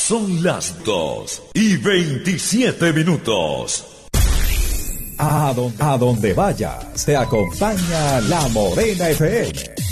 Son las 2:27. A donde vayas, te acompaña La Morena FM.